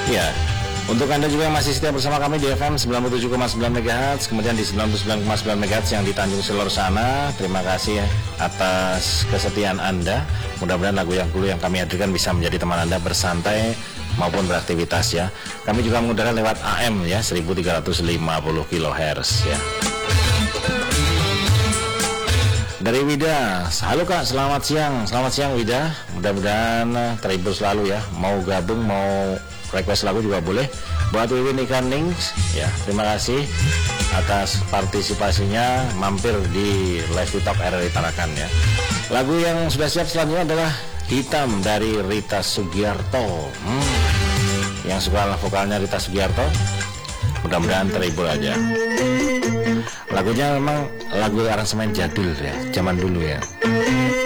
Ya, untuk Anda juga yang masih setia bersama kami di FM 97,9 MHz, kemudian di 99,9 MHz yang di Tanjung Selor sana, terima kasih atas kesetiaan Anda. Mudah-mudahan lagu yang dulu yang kami hadirkan bisa menjadi teman Anda bersantai maupun beraktivitas ya. Kami juga mengudara lewat AM ya, 1350 kHz ya. Dari Wida, halo Kak, selamat siang Wida. Mudah-mudahan terhibur selalu ya. Mau gabung, mau request lagu juga boleh. Buat Wiwin Ikan Links ya, terima kasih atas partisipasinya mampir di live TikTok RRI Tarakan ya. Lagu yang sudah siap selanjutnya adalah Hitam dari Rita Sugiarto. Yang suka vokalnya Rita Sugiarto, mudah-mudahan terhibur aja. Lagunya memang lagu aransemen jadul ya, zaman dulu ya.